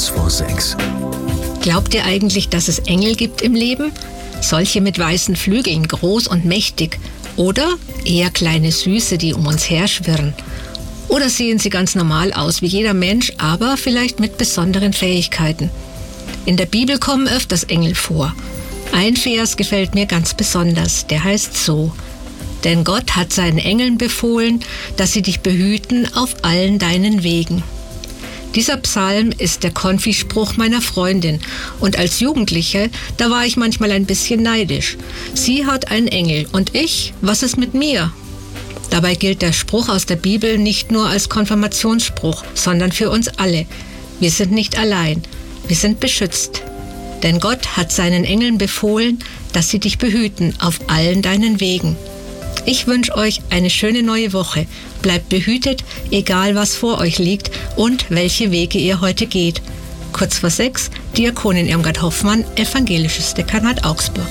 Kurz vor 6. Glaubt ihr eigentlich, dass es Engel gibt im Leben? Solche mit weißen Flügeln, groß und mächtig. Oder eher kleine Süße, die um uns herschwirren. Oder sehen sie ganz normal aus wie jeder Mensch, aber vielleicht mit besonderen Fähigkeiten. In der Bibel kommen öfters Engel vor. Ein Vers gefällt mir ganz besonders, der heißt so: Denn Gott hat seinen Engeln befohlen, dass sie dich behüten auf allen deinen Wegen. Dieser Psalm ist der Konfispruch meiner Freundin und als Jugendliche, da war ich manchmal ein bisschen neidisch. Sie hat einen Engel und ich, was ist mit mir? Dabei gilt der Spruch aus der Bibel nicht nur als Konfirmationsspruch, sondern für uns alle. Wir sind nicht allein, wir sind beschützt. Denn Gott hat seinen Engeln befohlen, dass sie dich behüten auf allen deinen Wegen. Ich wünsche euch eine schöne neue Woche. Bleibt behütet, egal was vor euch liegt und welche Wege ihr heute geht. Kurz vor 6, Diakonin Irmgard Hoffmann, Evangelisches Dekanat Augsburg.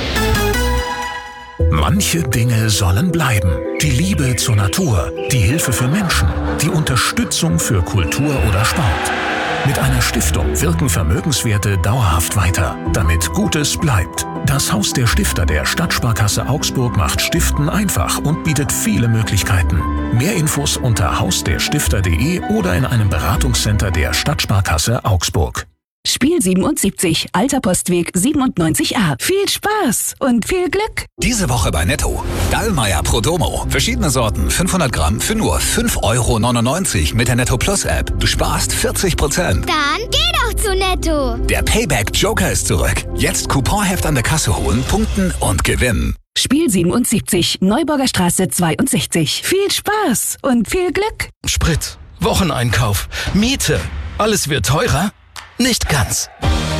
Manche Dinge sollen bleiben. Die Liebe zur Natur, die Hilfe für Menschen, die Unterstützung für Kultur oder Sport. Mit einer Stiftung wirken Vermögenswerte dauerhaft weiter, damit Gutes bleibt. Das Haus der Stifter der Stadtsparkasse Augsburg macht Stiften einfach und bietet viele Möglichkeiten. Mehr Infos unter hausderstifter.de oder in einem Beratungscenter der Stadtsparkasse Augsburg. Spiel 77, Alter Postweg 97a. Viel Spaß und viel Glück. Diese Woche bei Netto. Dallmayr Prodomo. Verschiedene Sorten, 500 Gramm für nur 5,99 € mit der Netto Plus App. Du sparst 40%. Dann geh doch zu Netto. Der Payback Joker ist zurück. Jetzt Couponheft an der Kasse holen, punkten und gewinnen. Spiel 77, Neuburger Straße 62. Viel Spaß und viel Glück. Sprit, Wocheneinkauf, Miete. Alles wird teurer? Nicht ganz.